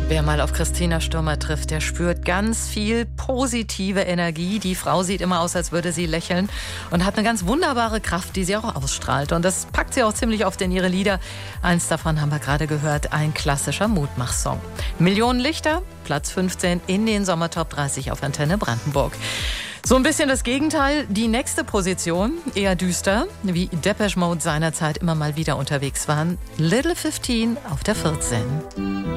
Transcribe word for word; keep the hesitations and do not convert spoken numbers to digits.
Wer mal auf Christina Stürmer trifft, der spürt ganz viel positive Energie. Die Frau sieht immer aus, als würde sie lächeln und hat eine ganz wunderbare Kraft, die sie auch ausstrahlt. Und das packt sie auch ziemlich oft in ihre Lieder. Eins davon haben wir gerade gehört, ein klassischer Mutmach-Song. Millionen Lichter, Platz fünfzehn in den Sommertop dreißig auf Antenne Brandenburg. So ein bisschen das Gegenteil. Die nächste Position, eher düster, wie Depeche Mode seinerzeit immer mal wieder unterwegs waren. Little fifteen auf der vierzehn.